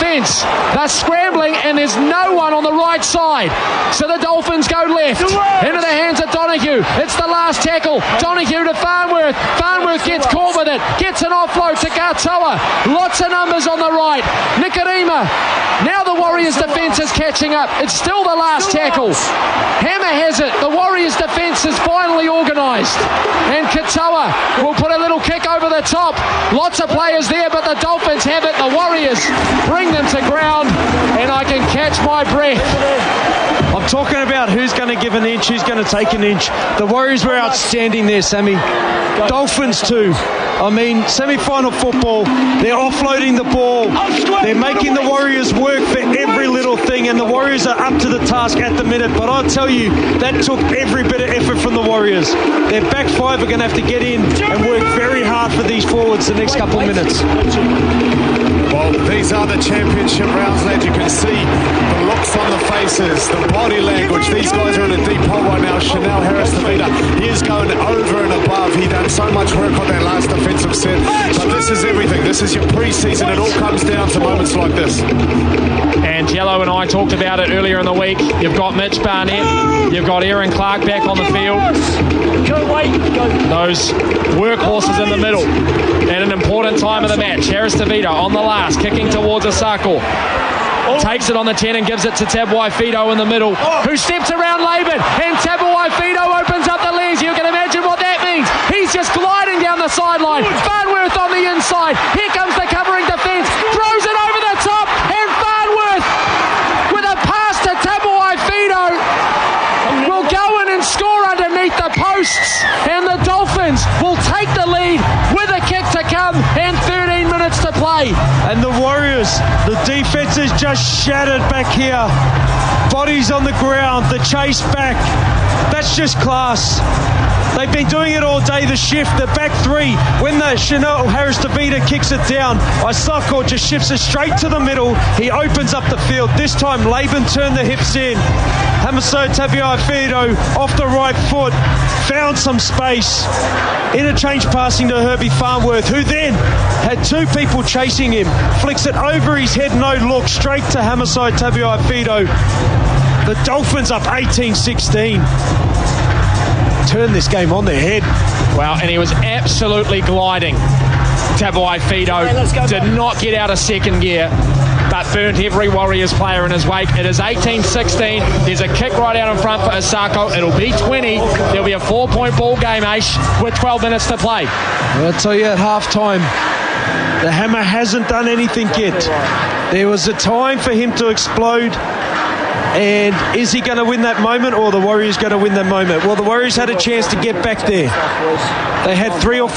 defence. They're scrambling and there's no one on the right side. So the Dolphins go left. Into the hands of Donahue. It's the last tackle. Donahue to Farnworth. Farnworth gets caught with it. Gets an offload to Katoa. Lots of numbers on the right. Nikarima. Now the Warriors defence is catching up. It's still the last tackle. Hammer has it. The Warriors defence is finally organised. And Katoa will put a little kick over the top. Lots of players there, but the Dolphins have it. The Warriors bring them to ground, and I can catch my breath. I'm talking about who's going to give an inch, who's going to take an inch. The Warriors were outstanding there, Sammy. Dolphins too. I mean, semi-final football, they're offloading the ball. They're making the Warriors work for every little thing, and the Warriors are up to the task at the minute. But I'll tell you, that took every bit of effort from the Warriors. Their back five are going to have to get in and work very hard for these forwards the next couple of minutes. Well, these are the championship rounds, lad. You can see the looks on the faces, the body language. These guys are in a deep hole right now. Chanel Harris-Tavita, he is going over and above. He done so much work on that last defensive set. But this is everything. This is your pre-season. It all comes down to moments like this. And Jello and I talked about it earlier in the week. You've got Mitch Barnett. You've got Aaron Clark back on the field. Those workhorses in the middle. At an important time of the match. Harris-Tavita on the last, kicking towards Asako. Takes it on the 10 and gives it to Tabuai Fido in the middle, who steps around Laban, and Tabuai Fido opens up the legs. You can imagine what that means. He's just gliding down the sideline. Farnworth on the inside. Here comes the covering defence. Throws it over the top, and Farnworth, with a pass to Tabuai Fido, will go in and score underneath the posts, and the Dolphins will take the lead with a kick to come and 13 minutes to play. And the Warriors, the defence is just shattered back here. Bodies on the ground, the chase back. That's just class. They've been doing it all day, the shift, the back three. When the Chanel Harris-Tavita kicks it down, Asako just shifts it straight to the middle. He opens up the field. This time, Laban turned the hips in. Hamaso Tabuai Fido off the right foot, found some space. Interchange passing to Herbie Farnworth, who then had two people chasing him. Flicks it over his head, no look, straight to Hamaso Tabuai Fido. The Dolphins up 18-16. Turn this game on their head. Wow, and he was absolutely gliding. Tabuai Fido did not get out of second gear, but burnt every Warriors player in his wake. It is 18-16. There's a kick right out in front for Asako. It'll be 20. There'll be a 4-point ball game, Aish, with 12 minutes to play. I'll tell you at halftime, the Hammer hasn't done anything yet. There was a time for him to explode. And is he going to win that moment, or the Warriors going to win that moment? Well, the Warriors had a chance to get back there. They had 3 or 4